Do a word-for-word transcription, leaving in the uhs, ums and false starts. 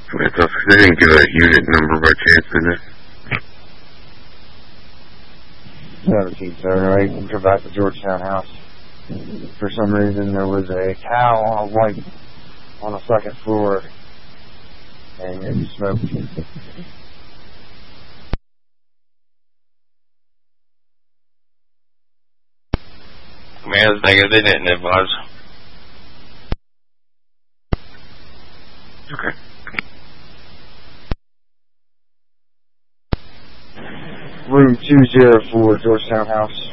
They didn't give a unit number by chance, did they? seventeen seventy-eight, and come back to Georgetown House. For some reason, there was a cow on a light on the second floor, and it smoked. Man, those niggas, they didn't advise. Okay. Room two oh four, Georgetown House.